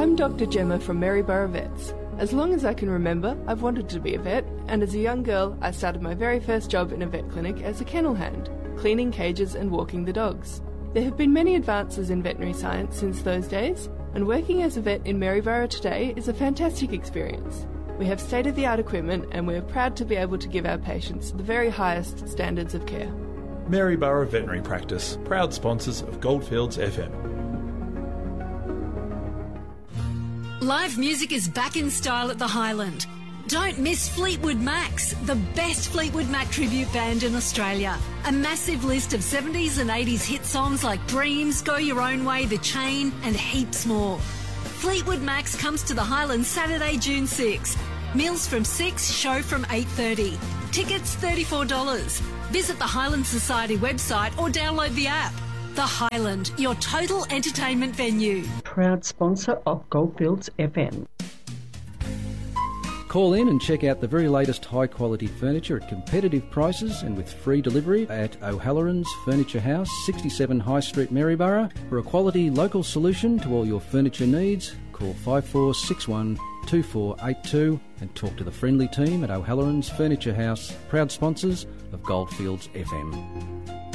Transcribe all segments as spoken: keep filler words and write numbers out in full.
I'm Doctor Gemma from Maryborough Vets. As long as I can remember, I've wanted to be a vet, and as a young girl, I started my very first job in a vet clinic as a kennel hand, cleaning cages and walking the dogs. There have been many advances in veterinary science since those days, and working as a vet in Maryborough today is a fantastic experience. We have state-of-the-art equipment, and we're proud to be able to give our patients the very highest standards of care. Maryborough Veterinary Practice, proud sponsors of Goldfields F M. Live music is back in style at the Highland. Don't miss Fleetwood Macs, the best Fleetwood Mac tribute band in Australia. A massive list of seventies and eighties hit songs like Dreams, Go Your Own Way, The Chain, and heaps more. Fleetwood Macs comes to the Highlands Saturday, June sixth. Meals from six, show from eight thirty. Tickets thirty-four dollars. Visit the Highland Society website or download the app. The Highland, your total entertainment venue. Proud sponsor of Goldfields F M. Call in and check out the very latest high-quality furniture at competitive prices and with free delivery at O'Halloran's Furniture House, sixty-seven High Street, Maryborough. For a quality local solution to all your furniture needs, call five four six one, two four eight two and talk to the friendly team at O'Halloran's Furniture House, proud sponsors of Goldfields F M.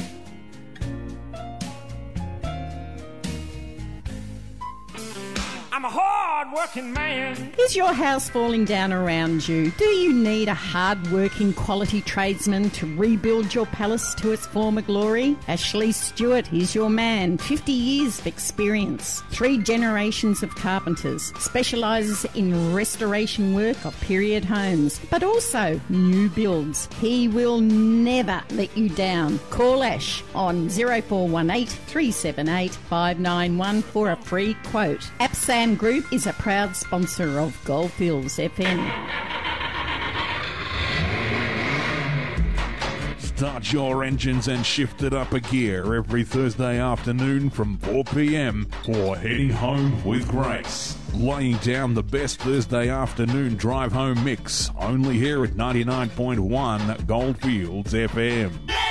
I'm a hard-working man. Is your house falling down around you? Do you need a hard-working quality tradesman to rebuild your palace to its former glory? Ashley Stewart is your man. fifty years of experience. Three generations of carpenters. Specialises in restoration work of period homes, but also new builds. He will never let you down. Call Ash on zero four one eight, three seven eight, five nine one for a free quote. Apsam Group is a proud sponsor of Goldfields F M. Start your engines and shift it up a gear every Thursday afternoon from four p m for Heading Home with Grace. Laying down the best Thursday afternoon drive home mix, only here at ninety-nine point one Goldfields F M.